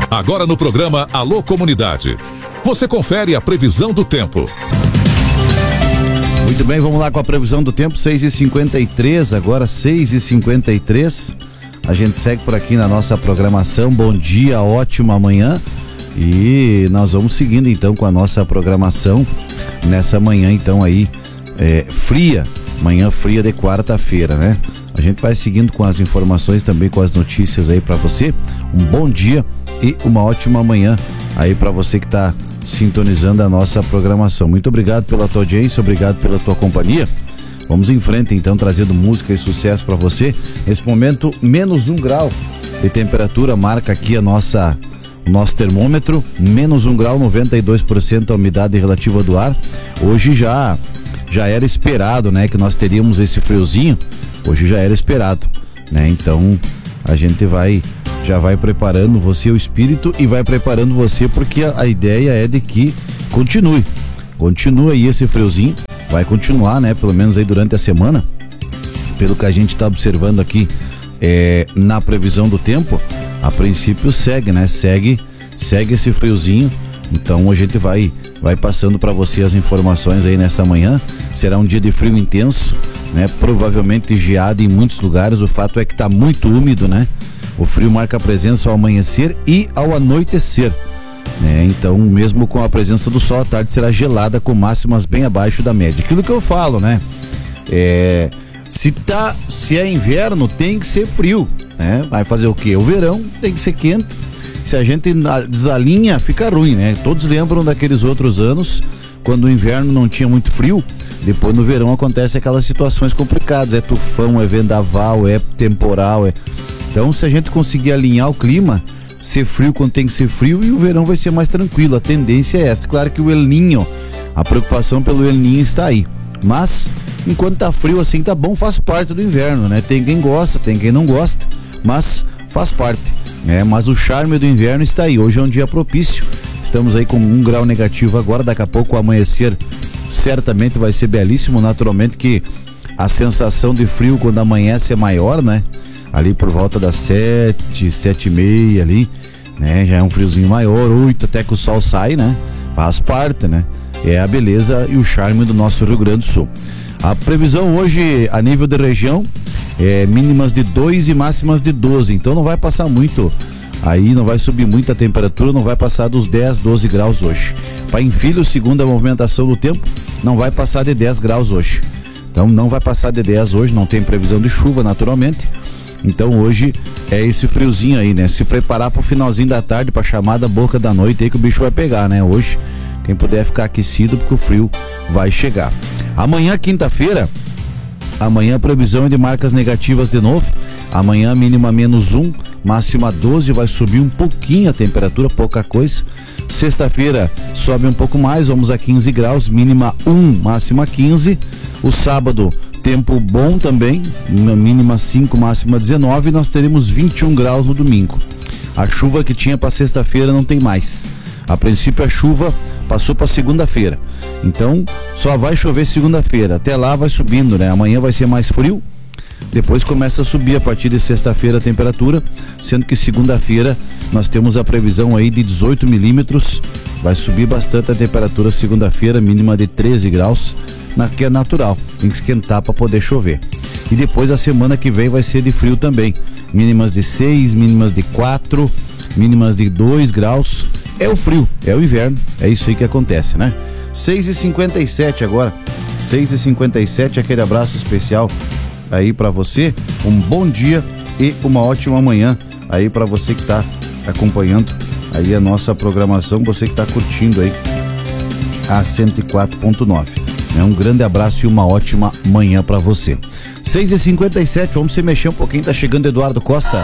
Agora no programa Alô Comunidade, você confere a previsão do tempo. Muito bem, vamos lá com a previsão do tempo, 6h53, agora 6h53. A gente segue por aqui na nossa programação. Bom dia, ótima manhã. E nós vamos seguindo então com a nossa programação nessa manhã então aí fria, manhã fria de quarta-feira, né? A gente vai seguindo com as informações também, com as notícias aí para você. Um bom dia e uma ótima manhã aí para você que tá sintonizando a nossa programação. Muito obrigado pela tua audiência, obrigado pela tua companhia. Vamos em frente então, trazendo música e sucesso para você. Nesse momento, menos 1 grau de temperatura marca aqui o nosso termômetro, menos 1 grau, 92% a umidade relativa do ar. Hoje já era esperado, né, que nós teríamos esse friozinho. Hoje já era esperado, né? Então a gente já vai preparando você, o espírito, e vai preparando você, porque a ideia é de que continue aí esse friozinho, vai continuar, né? Pelo menos aí durante a semana, pelo que a gente está observando aqui na previsão do tempo, a princípio segue, né? Segue esse friozinho. Então a gente vai passando para você as informações aí nesta manhã. Será um dia de frio intenso, né? Provavelmente geado em muitos lugares. O fato é que está muito úmido, né? O frio marca a presença ao amanhecer e ao anoitecer, né? Então, mesmo com a presença do sol, a tarde será gelada com máximas bem abaixo da média. Aquilo que eu falo, né? Se é inverno, tem que ser frio, né? Vai fazer o quê? O verão tem que ser quente. Se a gente desalinha, fica ruim, né? Todos lembram daqueles outros anos, quando o inverno não tinha muito frio. Depois no verão acontece aquelas situações complicadas, é tufão, é vendaval, é temporal, Então, se a gente conseguir alinhar o clima, ser frio quando tem que ser frio, e o verão vai ser mais tranquilo, a tendência é essa. Claro que o El Niño, a preocupação pelo El Niño está aí, mas enquanto tá frio assim, tá bom, faz parte do inverno, né? Tem quem gosta, tem quem não gosta, mas faz parte, né? Mas o charme do inverno está aí. Hoje é um dia propício, estamos aí com 1 grau negativo agora, daqui a pouco o amanhecer certamente vai ser belíssimo. Naturalmente que a sensação de frio quando amanhece é maior, né? Ali por volta das 7h30 ali, né? Já é um friozinho maior, 8 até que o sol sai, né? Faz parte, né? É a beleza e o charme do nosso Rio Grande do Sul. A previsão hoje a nível de região é mínimas de 2 e máximas de 12, então não vai passar muito, aí não vai subir muito a temperatura, não vai passar dos 10, 12 graus hoje. Pai em Filho, segundo a movimentação do tempo, não vai passar de 10 graus hoje. Então não vai passar de 10 hoje, não tem previsão de chuva naturalmente. Então hoje é esse friozinho aí, né? Se preparar pro finalzinho da tarde, pra chamada boca da noite aí que o bicho vai pegar, né? Hoje, quem puder ficar aquecido, porque o frio vai chegar. Amanhã, quinta-feira, amanhã a previsão é de marcas negativas de novo. Amanhã mínima menos 1, máxima 12, vai subir um pouquinho a temperatura, pouca coisa. Sexta-feira sobe um pouco mais, vamos a 15 graus, mínima 1, máxima 15. O sábado, tempo bom também, mínima 5, máxima 19, e nós teremos 21 graus no domingo. A chuva que tinha para sexta-feira não tem mais. A princípio a chuva passou para segunda-feira, então só vai chover segunda-feira, até lá vai subindo, né? Amanhã vai ser mais frio, depois começa a subir a partir de sexta-feira a temperatura, sendo que segunda-feira nós temos a previsão aí de 18 milímetros, vai subir bastante a temperatura segunda-feira, mínima de 13 graus, que é natural, tem que esquentar para poder chover. E depois a semana que vem vai ser de frio também, mínimas de 6, mínimas de 4, mínimas de 2 graus, é o frio, é o inverno, é isso aí que acontece, né? 6h57 agora, 6h57, aquele abraço especial aí pra você, um bom dia e uma ótima manhã aí pra você que tá acompanhando aí a nossa programação, você que tá curtindo aí a 104.9. Um grande abraço e uma ótima manhã pra você. 6h57, vamos se mexer um pouquinho, tá chegando Eduardo Costa.